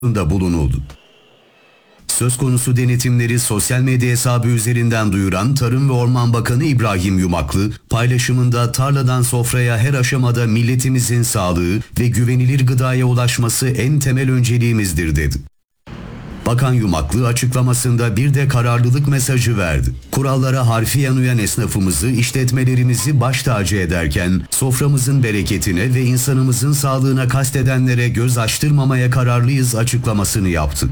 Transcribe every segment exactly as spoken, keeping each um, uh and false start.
bulunuldu. Söz konusu denetimleri sosyal medya hesabı üzerinden duyuran Tarım ve Orman Bakanı İbrahim Yumaklı, paylaşımında tarladan sofraya her aşamada milletimizin sağlığı ve güvenilir gıdaya ulaşması en temel önceliğimizdir dedi. Bakan Yumaklı açıklamasında bir de kararlılık mesajı verdi. Kurallara harfiyen uyan esnafımızı, işletmelerimizi baş tacı ederken soframızın bereketine ve insanımızın sağlığına kastedenlere göz açtırmamaya kararlıyız açıklamasını yaptı.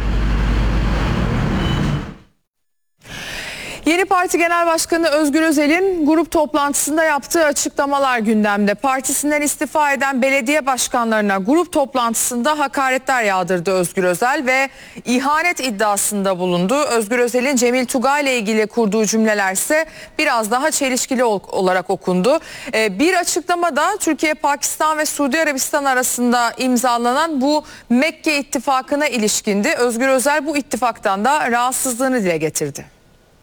Yeni Parti Genel Başkanı Özgür Özel'in grup toplantısında yaptığı açıklamalar gündemde. Partisinden istifa eden belediye başkanlarına grup toplantısında hakaretler yağdırdı Özgür Özel ve ihanet iddiasında bulundu. Özgür Özel'in Cemil Tugay ile ilgili kurduğu cümleler ise biraz daha çelişkili olarak okundu. Bir açıklamada Türkiye, Pakistan ve Suudi Arabistan arasında imzalanan bu Mekke ittifakına ilişkindi. Özgür Özel bu ittifaktan da rahatsızlığını dile getirdi.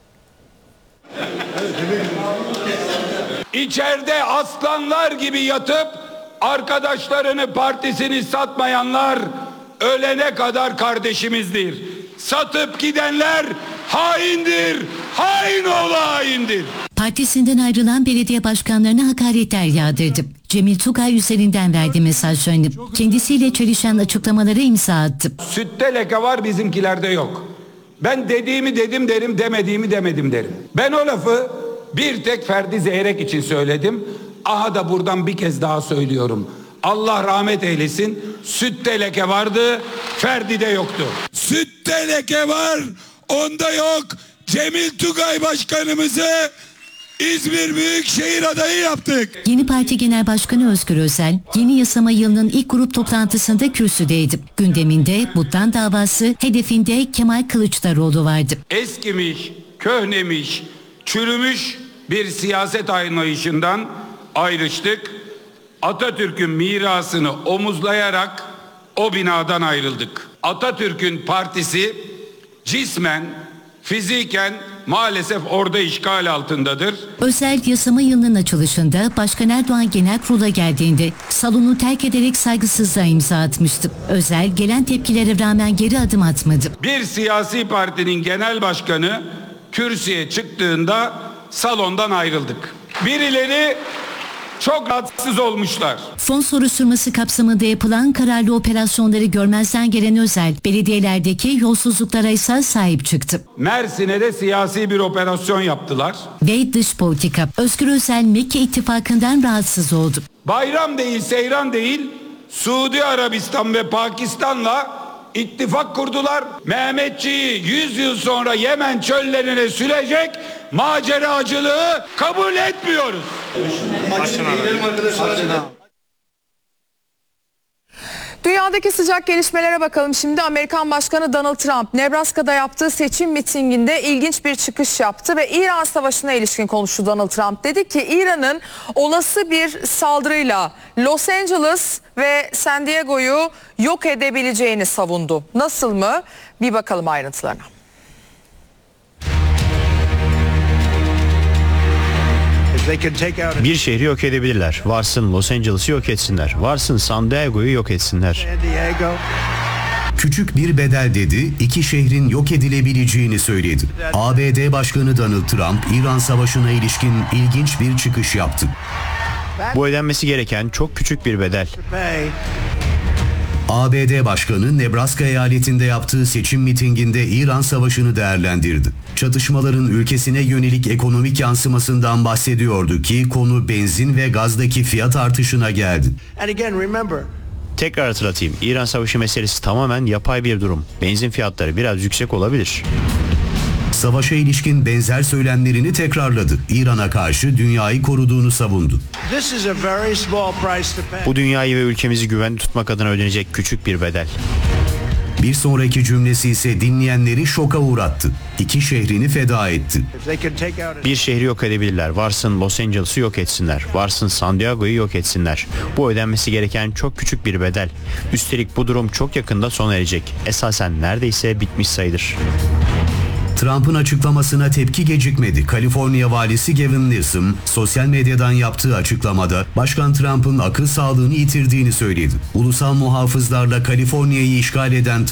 İçeride aslanlar gibi yatıp arkadaşlarını, partisini satmayanlar ölene kadar kardeşimizdir. Satıp gidenler haindir. Hain oğlu haindir. Partisinden ayrılan belediye başkanlarına hakaretler yağdırdı. Cemil Tugay üzerinden verdiği mesajlarını, kendisiyle çelişen açıklamalara imza attı. Sütte leke var, bizimkilerde yok. Ben dediğimi dedim derim, demediğimi demedim derim. Ben o lafı bir tek Ferdi Zeyrek için söyledim. Aha da buradan bir kez daha söylüyorum. Allah rahmet eylesin. Sütte leke vardı, Ferdi'de yoktu. Sütte leke var, onda yok. Cemil Tugay başkanımızı İzmir Büyükşehir adayı yaptık. Yeni Parti Genel Başkanı Özgür Özel, yeni yasama yılının ilk grup toplantısında kürsüdeydi. Gündeminde Buddan davası, hedefinde Kemal Kılıçdaroğlu vardı. Eskimiş, köhnemiş, çürümüş bir siyaset anlayışından ayrıştık. Atatürk'ün mirasını omuzlayarak o binadan ayrıldık. Atatürk'ün partisi cismen, fiziken maalesef orada işgal altındadır. Özel yasama yılının açılışında Başkan Erdoğan Genel Kurul'a geldiğinde salonu terk ederek saygısızlığa imza atmıştı. Özel gelen tepkilere rağmen geri adım atmadı. Bir siyasi partinin genel başkanı kürsüye çıktığında salondan ayrıldık. Birileri çok rahatsız olmuşlar. Fon soruşturması kapsamında yapılan kararlı operasyonları görmezden gelen Özel, belediyelerdeki yolsuzluklara ise sahip çıktı. Mersin'e de siyasi bir operasyon yaptılar. Ve dış politika. Özgür Özel Mekke ittifakından rahatsız oldu. Bayram değil, seyran değil, Suudi Arabistan ve Pakistan'la ittifak kurdular. Mehmetçiği yüz yıl sonra Yemen çöllerine sürecek maceracılığı kabul etmiyoruz. Dünyadaki sıcak gelişmelere bakalım. Şimdi Amerikan Başkanı Donald Trump, Nebraska'da yaptığı seçim mitinginde ilginç bir çıkış yaptı ve İran Savaşı'na ilişkin konuştu Donald Trump. Dedi ki İran'ın olası bir saldırıyla Los Angeles ve San Diego'yu yok edebileceğini savundu. Nasıl mı? Bir bakalım ayrıntılarına. Bir şehri yok edebilirler. Varsın Los Angeles'ı yok etsinler. Varsın San Diego'yu yok etsinler. Küçük bir bedel dedi, iki şehrin yok edilebileceğini söyledi. A B D Başkanı Donald Trump, İran Savaşı'na ilişkin ilginç bir çıkış yaptı. Bu ödenmesi gereken çok küçük bir bedel. A B D Başkanı Nebraska eyaletinde yaptığı seçim mitinginde İran Savaşı'nı değerlendirdi. Çatışmaların ülkesine yönelik ekonomik yansımasından bahsediyordu ki konu benzin ve gazdaki fiyat artışına geldi. Tekrar hatırlatayım, İran Savaşı meselesi tamamen yapay bir durum. Benzin fiyatları biraz yüksek olabilir. Savaşa ilişkin benzer söylemlerini tekrarladı. İran'a karşı dünyayı koruduğunu savundu. Bu dünyayı ve ülkemizi güvenli tutmak adına ödenecek küçük bir bedel. Bir sonraki cümlesi ise dinleyenleri şoka uğrattı. İki şehrini feda etti. Bir şehri yok edebilirler. Varsın Los Angeles'ı yok etsinler. Varsın San Diego'yu yok etsinler. Bu ödenmesi gereken çok küçük bir bedel. Üstelik bu durum çok yakında sona erecek. Esasen neredeyse bitmiş sayılır. Trump'ın açıklamasına tepki gecikmedi. Kaliforniya valisi Gavin Newsom sosyal medyadan yaptığı açıklamada Başkan Trump'ın akıl sağlığını yitirdiğini söyledi. Ulusal muhafızlarla Kaliforniya'yı işgal eden